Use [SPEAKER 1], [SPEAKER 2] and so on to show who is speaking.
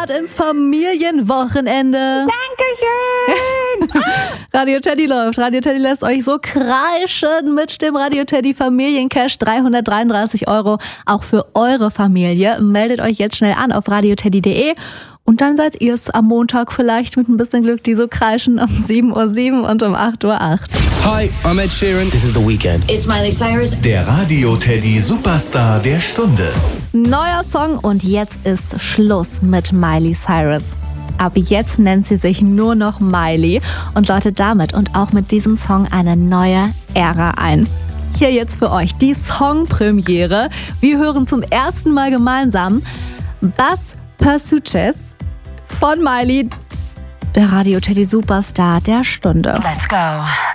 [SPEAKER 1] Start ins Familienwochenende.
[SPEAKER 2] Dankeschön.
[SPEAKER 1] Radio Teddy läuft. Radio Teddy lässt euch so kreischen mit dem Radio Teddy Familiencash. 333 € auch für eure Familie. Meldet euch jetzt schnell an auf radioteddy.de. Und dann seid ihr es am Montag vielleicht mit ein bisschen Glück, die so kreischen um 7:07 und um 8:08 Uhr.
[SPEAKER 3] Hi, I'm Ed Sheeran. This is The Weeknd.
[SPEAKER 4] It's Miley Cyrus.
[SPEAKER 5] Der Radio Teddy Superstar der Stunde.
[SPEAKER 1] Neuer Song und jetzt ist Schluss mit Miley Cyrus. Ab jetzt nennt sie sich nur noch Miley und läutet damit und auch mit diesem Song eine neue Ära ein. Hier jetzt für euch die Songpremiere. Wir hören zum ersten Mal gemeinsam Buzz Pursuches von Miley, der Radio Teddy Superstar der Stunde.
[SPEAKER 4] Let's go.